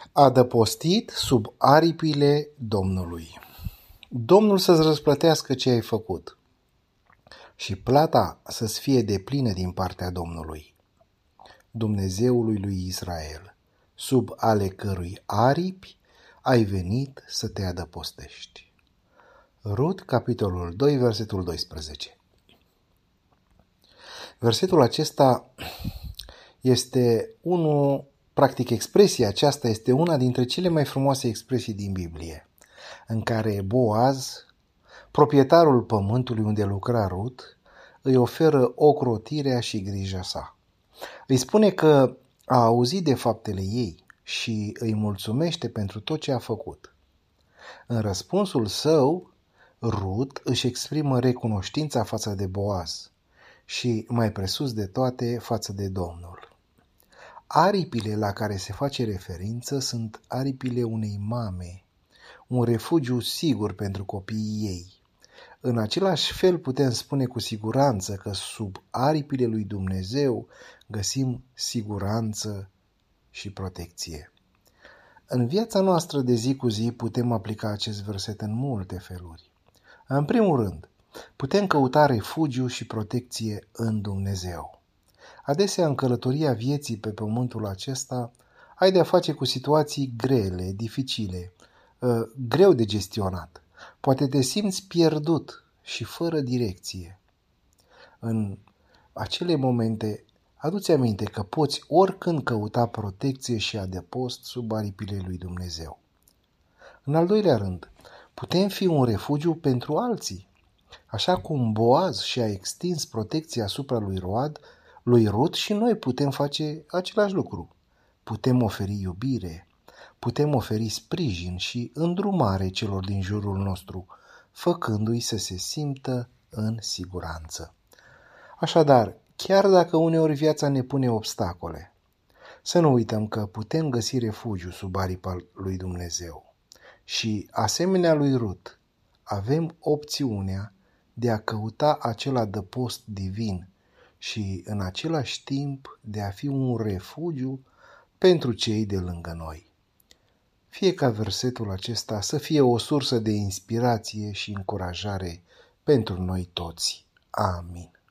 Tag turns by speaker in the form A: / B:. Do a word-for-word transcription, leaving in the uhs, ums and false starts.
A: Adăpostit sub aripile Domnului. Domnul să-ți răsplătească ce ai făcut și plata să-ți fie deplină din partea Domnului, Dumnezeului lui Israel, sub ale cărui aripi ai venit să te adăpostești. Rut, capitolul doi, versetul doisprezece. Versetul acesta este unul, practic expresia aceasta este una dintre cele mai frumoase expresii din Biblie, în care Boaz, proprietarul pământului unde lucra Rut, îi oferă ocrotirea și grija sa. Îi spune că a auzit de faptele ei și îi mulțumește pentru tot ce a făcut. În răspunsul său, Rut își exprimă recunoștința față de Boaz și, mai presus de toate, față de Domnul. Aripile la care se face referință sunt aripile unei mame, un refugiu sigur pentru copiii ei. În același fel putem spune cu siguranță că sub aripile lui Dumnezeu găsim siguranță și protecție. În viața noastră de zi cu zi putem aplica acest verset în multe feluri. În primul rând, putem căuta refugiu și protecție în Dumnezeu. Adesea, în călătoria vieții pe pământul acesta, ai de-a face cu situații grele, dificile, greu de gestionat. Poate te simți pierdut și fără direcție. În acele momente, adu-ți aminte că poți oricând căuta protecție și adăpost sub aripile lui Dumnezeu. În al doilea rând, putem fi un refugiu pentru alții. Așa cum Boaz și-a extins protecția asupra lui Road, lui Rut, și noi putem face același lucru. Putem oferi iubire, putem oferi sprijin și îndrumare celor din jurul nostru, făcându-i să se simtă în siguranță. Așadar, chiar dacă uneori viața ne pune obstacole, să nu uităm că putem găsi refugiu sub aripa lui Dumnezeu. Și, asemenea lui Rut, avem opțiunea de a căuta acel adăpost divin și, în același timp, de a fi un refugiu pentru cei de lângă noi. Fie ca versetul acesta să fie o sursă de inspirație și încurajare pentru noi toți. Amin.